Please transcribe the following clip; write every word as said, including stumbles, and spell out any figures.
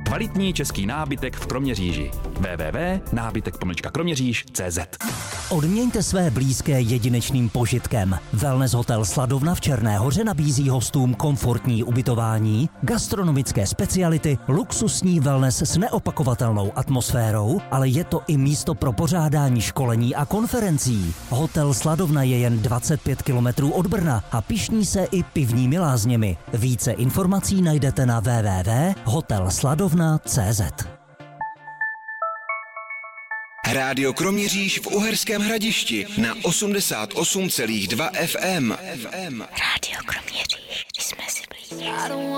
Kvalitní český nábytek v Kroměříži. w w w tečka nábytek pomlčka kroměříž tečka cé zet. Odměňte své blízké jedinečným požitkem. Wellness hotel Sladovna v Černé Hoře nabízí hostům komfortní ubytování, gastronomické speciality, luxusní wellness s neopakovatelnou atmosférou, ale je to i místo pro pořádání školení a konferencí. Hotel Sladovna je jen dvacet pět kilometrů od Brna a pyšní se i pivními lázněmi. Více informací najdete na w w w tečka hotel sladovna tečka cé zet. Rádio Kroměříž v Uherském Hradišti na osmdesát osm celá dva ef em. Rádio Kroměříž, jsme si blízí.